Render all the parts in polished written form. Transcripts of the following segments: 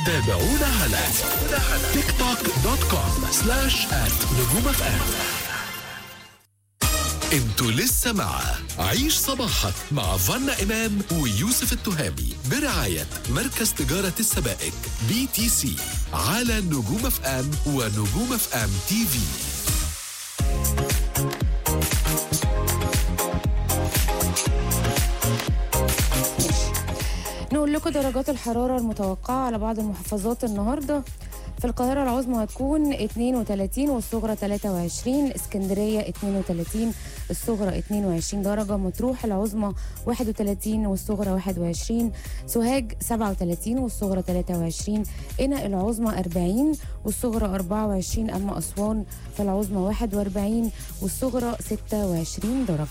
تابعونا على tiktok.com/@نجوم FM. انتوا لسه مع عيش صباحك مع فانا إمام ويوسف التهامي برعاية مركز تجارة السبائك BTC على نجوم FM ونجوم FM TV. نقول لكم درجات الحرارة المتوقعة على بعض المحافظات النهاردة. في القاهرة العظمى هتكون 32 والصغرى 23، اسكندرية 32 الصغرى 22 درجة، مطروح العظمى 31 والصغرى 21، سوهاج 37 والصغرى 23، قنا العظمى 40 والصغرى 24، أما أسوان فالعظمى 41 والصغرى 26 درجة.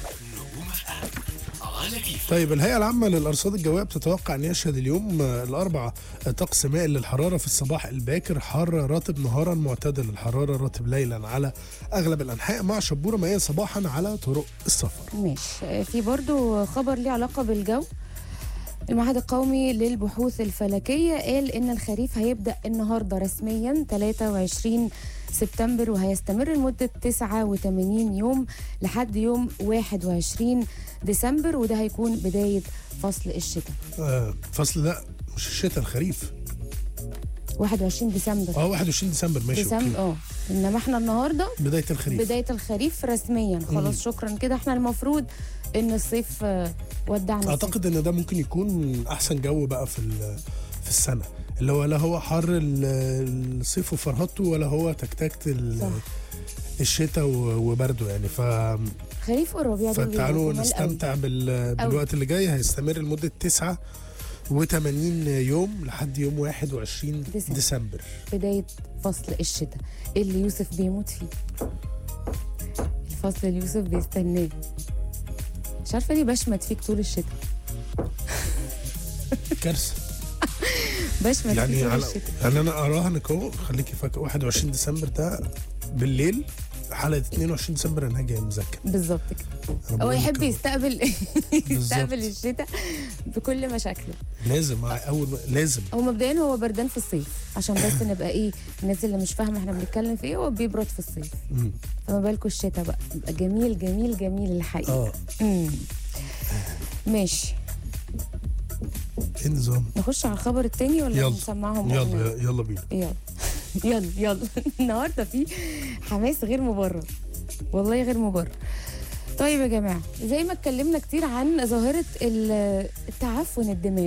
طيب الهيئة العامة للأرصاد الجوية بتتوقع أن يشهد اليوم الأربعاء طقس مائل للحرارة في الصباح الباكر، حار رطب نهارا، معتدل الحرارة رطب ليلا على أغلب الأنحاء، مع شبورة مائية صباحا على طرق السفر. ماشي. في برضو خبر ليه علاقة بالجو. المعهد القومي للبحوث الفلكية قال إن الخريف هيبدأ النهاردة رسميا 23 سبتمبر وهيستمر لمدة 89 يوم لحد يوم 21 ديسمبر، وده هيكون بداية فصل الشتاء. فصل لا مش الشتاء، الخريف 21 ديسمبر. 21 ديسمبر ماشي ديسمبر انما احنا النهارده بداية الخريف. بداية الخريف رسميا خلاص. شكرا كده احنا المفروض ان الصيف ودعنا. اعتقد ان ده ممكن يكون احسن جو بقى في السنه، اللي هو لا هو حر الصيف وفرهطته ولا هو تكتكت الشتاء وبرده يعني. خريف وربيع فتعالوا نستمتع بالوقت اللي جاي. هيستمر لمده 89 يوم لحد يوم 21 ديسمبر بدايه فصل الشتاء اللي يوسف بيموت فيه. الفصل اللي يوسف بيستناه. مش عارفه ليه بشمت فيك طول الشتاء. كارثه. بشمت يعني فيك طول الشتاء. يعني انا اراهنك اهو، خليكي فاكره 21 ديسمبر ده بالليل، حلقه 22 ديسمبر انا جاي مذاكر. بالظبط كده. هو يحب يستقبل الشتاء بكل مشاكله. لازم لازم. هو مبدئيا هو بردان في الصيف، عشان بس نبقى الناس اللي مش فاهمه احنا بنتكلم في ايه، هو بيبرد في الصيف. فما بالكم الشتاء بقى بيبقى جميل جميل جميل الحقيقه. ماشي. ايه النظام؟ نخش على الخبر التاني ولا نسمعهم؟ يلا بينا. يلا النهارده في حماس غير مبرر، والله غير مبرر. طيب يا جماعه، زي ما اتكلمنا كتير عن ظاهره التعفن الدماغ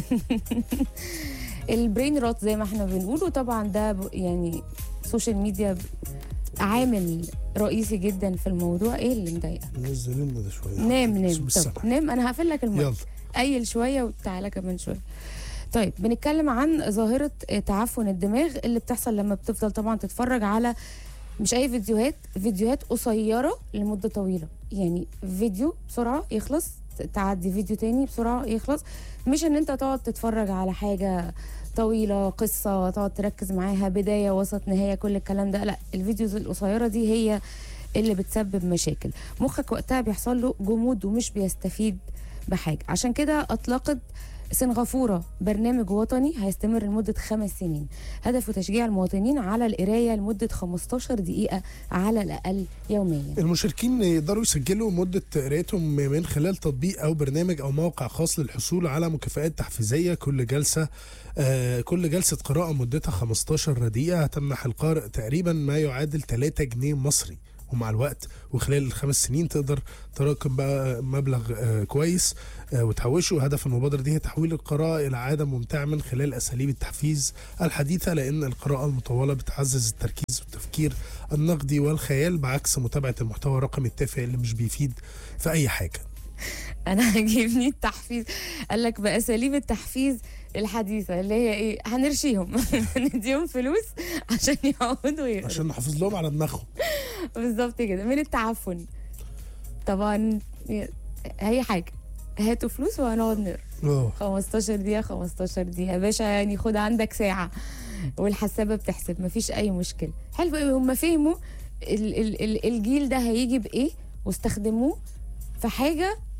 البرين روت زي ما احنا بنقول، وطبعا ده يعني السوشيال ميديا عامل رئيسي جدا في الموضوع. ايه اللي مضايقك؟ نزل لنا ده شويه. نام طب نام، انا هقفل لك المايك. يلا قيل شويه وتعالى كمان شويه. طيب بنتكلم عن ظاهره تعفن الدماغ اللي بتحصل لما بتفضل طبعا تتفرج على مش اي فيديوهات قصيره لمده طويله. يعني فيديو بسرعه يخلص، تعدي فيديو تاني بسرعه يخلص. مش ان انت تقعد تتفرج على حاجه طويله، قصه تقعد تركز معاها بدايه وسط نهايه كل الكلام ده، لا. الفيديوز القصيره دي هي اللي بتسبب مشاكل. مخك وقتها بيحصل له جمود ومش بيستفيد بحاجه. عشان كده اطلقت سنغافورة برنامج وطني هيستمر لمدة 5 سنين، هدفه تشجيع المواطنين على القراية لمدة 15 دقيقة على الأقل يوميا. المشاركين يقدروا يسجلوا مدة قرايتهم من خلال تطبيق أو برنامج أو موقع خاص للحصول على مكافآت تحفيزية. كل جلسة قراءة مدتها 15 دقيقة هتمنح القارئ تقريبا ما يعادل 3 جنيه مصري، ومع الوقت وخلال ال5 سنين تقدر تراكم بقى مبلغ كويس وتحوشه. هدف المبادرة دي هي تحويل القراءة إلى عادة ممتعة من خلال أساليب التحفيز الحديثة، لأن القراءة المطولة بتعزز التركيز والتفكير النقدي والخيال، بعكس متابعة المحتوى الرقمي التافه اللي مش بيفيد في أي حاجة. أنا عجبني التحفيز، قال لك بأساليب التحفيز الحديثة اللي هي ايه؟ هنرشيهم نديهم فلوس عشان يقعدوا يقروا، عشان نحافظ لهم على دماغهم. بالظبط كده. من التعفن طبعا هي حاجة، هاتوا فلوس وهنقعد نقرا 15 دقيقة 15 دقيقة يا باشا، يعني خد عندك ساعة والحسابة بتحسب، مفيش أي مشكلة. حلو. هم فهموا الجيل ده هيجي بإيه واستخدموه في حاجة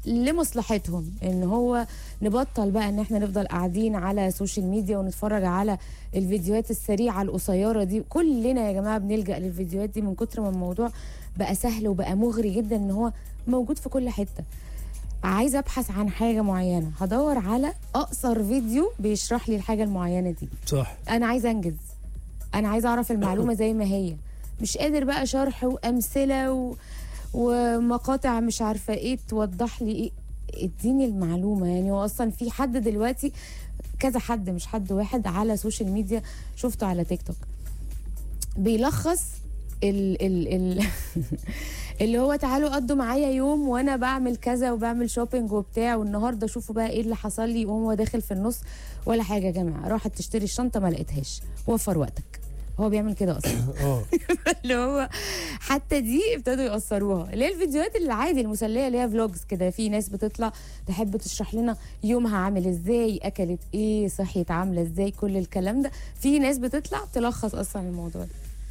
لمصلحتهم، ان هو نبطل بقى ان احنا نفضل قاعدين على السوشيال ميديا ونتفرج على الفيديوهات السريعه القصيره دي. كلنا يا جماعه بنلجأ للفيديوهات دي من كتر ما الموضوع بقى سهل وبقى مغري جدا ان هو موجود في كل حته. عايزه ابحث عن حاجه معينه، هدور على اقصر فيديو بيشرح لي الحاجه المعينه دي. صح. انا عايزه انجز، انا عايزه اعرف المعلومه زي ما هي، مش قادر بقى شرح وامثله ومقاطع مش عارفه ايه توضح لي ايه. اديني المعلومه. يعني هو اصلا في حد دلوقتي، كذا حد مش حد واحد على سوشيال ميديا، شفته على تيك توك بيلخص ال اللي هو تعالوا قضوا معايا يوم وانا بعمل كذا وبعمل شوبينج وبتاع، والنهارده شوفوا بقى ايه اللي حصل لي، وهو داخل في النص ولا حاجه يا جماعه، راحت تشتري الشنطه ما لقيتهاش، وفر وقتك. هو بيعمل كده اصلا. اللي هو حتى دي ابتدوا يقصروها، اللي هي الفيديوهات اللي عادي المسليه اللي هي فلوجز كده. في ناس بتطلع تحب تشرح لنا يومها عامل ازاي، اكلت ايه، صحيت عامله ازاي، كل الكلام ده. في ناس بتطلع تلخص اصلا الموضوع ده.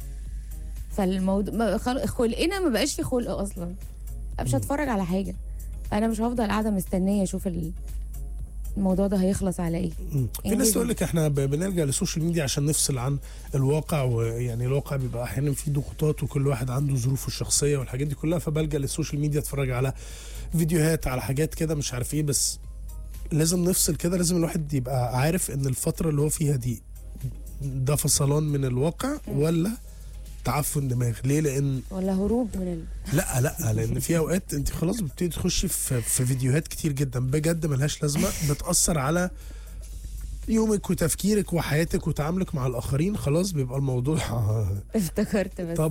فالموضوع خلقنا ما بقاش في خلق اصلا. مش هتفرج على حاجه، انا مش هفضل قاعده مستنيه اشوف الموضوع ده هيخلص على ايه. في ناس تقول لك احنا بنلجأ للسوشيال ميديا عشان نفصل عن الواقع، ويعني الواقع بيبقى احيانا فيه ضغوطات وكل واحد عنده ظروفه الشخصيه والحاجات دي كلها، فبلجأ للسوشيال ميديا اتفرج على فيديوهات على حاجات كده مش عارف ايه. بس لازم نفصل كده، لازم الواحد يبقى عارف ان الفتره اللي هو فيها دي ده فصلان من الواقع ولا تعفن دماغ. ليه؟ لان ولا هروب من لا لان في اوقات انت خلاص بتبتدي تخشي في فيديوهات كتير جدا بجد ملهاش لازمه، بتاثر على يومك وتفكيرك وحياتك وتعاملك مع الاخرين. خلاص بيبقى الموضوع افتكرت بس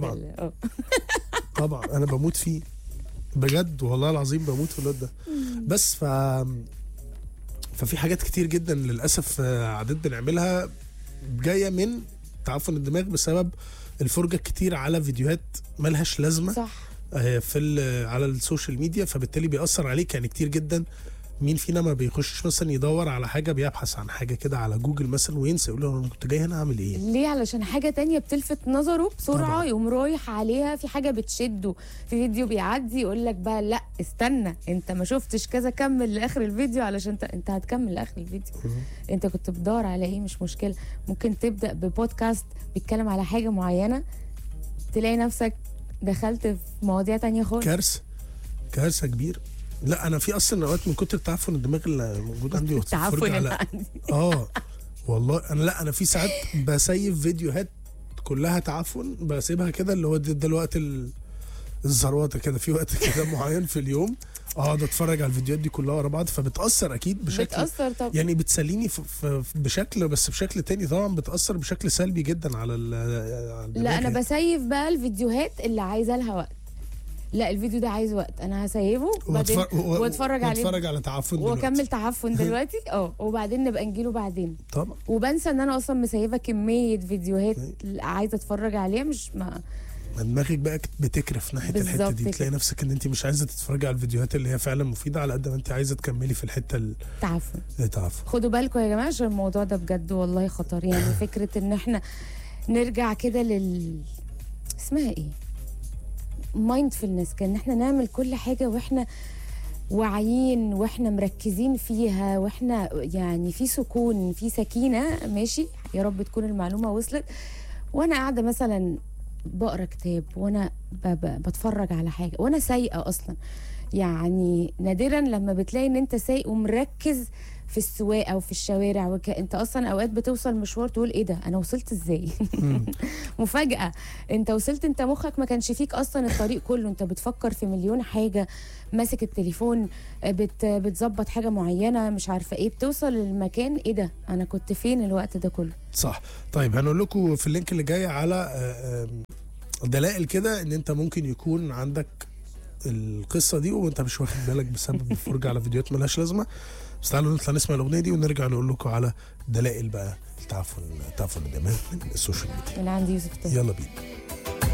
طبعا انا بموت فيه بجد والله العظيم، بموت في الواد ده. بس ففي حاجات كتير جدا للاسف عادات بنعملها جايه من تعفن الدماغ بسبب الفرجه كتير على فيديوهات ملهاش لازمه. صح. على السوشيال ميديا، فبالتالي بيأثر عليك يعني كتير جدا. مين فينا ما بيخشش مثلا يدور على حاجه، بيبحث عن حاجه كده على جوجل مثلا وينسى يقول له انا كنت جاي هنا اعمل ايه؟ ليه؟ علشان حاجه تانية بتلفت نظره بسرعه طبعا. يقوم رايح عليها، في حاجه بتشده، في فيديو بيعدي يقول لك بقى لا استنى انت ما شفتش كذا، كمل لاخر الفيديو علشان انت هتكمل لاخر الفيديو. انت كنت بتدور على ايه؟ مش مشكله، ممكن تبدا ببودكاست بيتكلم على حاجه معينه، تلاقي نفسك دخلت في مواضيع تانية خالص. كارثه كبيره. لا انا في اصلا اوقات من كتر تعفن الدماغ اللي موجود عندي التعفن اللي عندي والله انا في ساعات بسيف فيديوهات كلها تعفن بسيبها كده، اللي هو ده الوقت الزروطه كده، في وقت كده معين في اليوم اقعد اتفرج على الفيديوهات دي كلها ورا بعض. فبتاثر اكيد بشكل، بتاثر طبعا، يعني بتسليني بشكل، بس بشكل تاني طبعا بتاثر بشكل سلبي جدا على لا انا بسيف بقى الفيديوهات اللي عايزه لها وقت. لا الفيديو ده عايز وقت، انا هسيبه واتفرج عليه، واتفرج على تعفن دلوقتي واكمل تعفن دلوقتي وبعدين نبقى نجيله بعدين طبعا. وبنسى ان انا اصلا مسيبه كميه فيديوهات عايزه اتفرج عليها. مش دماغك بقى بتكرف ناحيه الحته دي، تلاقي نفسك ان انت مش عايزه تتفرجي على الفيديوهات اللي هي فعلا مفيده على قد ما انت عايزه تكملي في الحته التعفن. خدوا بالكم يا جماعه عشان الموضوع ده بجد والله خطر. يعني فكره ان احنا نرجع كده اسمها ايه، مايندفولنس، كان احنا نعمل كل حاجه واحنا واعيين واحنا مركزين فيها واحنا يعني في سكون في سكينه. ماشي، يا رب تكون المعلومه وصلت. وانا قاعده مثلا بقرا كتاب، وانا بتفرج على حاجه، وانا سايقه اصلا. يعني نادرا لما بتلاقي ان انت سايق ومركز في السواقه وفي الشوارع انت اصلا اوقات بتوصل مشوار تقول ايه ده، انا وصلت ازاي؟ مفاجاه انت وصلت، انت مخك ما كانش فيك اصلا الطريق كله، انت بتفكر في مليون حاجه، ماسك التليفون بتظبط حاجه معينه مش عارفه ايه، بتوصل للمكان ايه ده، انا كنت فين الوقت ده كله؟ صح. طيب هنقول لكم في اللينك اللي جاي على دلائل كده ان انت ممكن يكون عندك القصه دي وانت مش واخد بالك بسبب الفرجه على فيديوهات ملهاش لازمه. بس تعالوا نطلع نسمع الاغنيه دي ونرجع نقول لكم على دلائل بقى تعفن الدماغ من السوشيال ميديا. انا عندي يوسف يلا بينا.